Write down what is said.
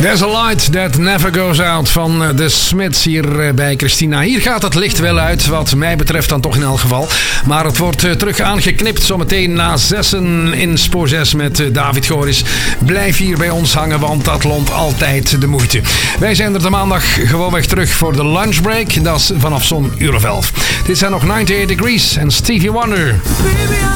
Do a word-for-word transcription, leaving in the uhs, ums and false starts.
There's a light that never goes out van de Smiths hier bij Christina. Hier gaat het licht wel uit, wat mij betreft dan toch in elk geval. Maar het wordt terug aangeknipt zometeen na zessen in Spoor zes met David Goris. Blijf hier bij ons hangen, want dat loont altijd de moeite. Wij zijn er de maandag gewoonweg terug voor de lunchbreak. Dat is vanaf zo'n uur of elf. Dit zijn nog negenennegentig Degrees en Stevie Wonder.